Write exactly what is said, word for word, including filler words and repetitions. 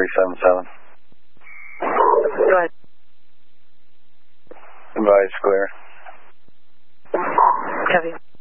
three seven seven. Go ahead. Advise clear. Copy.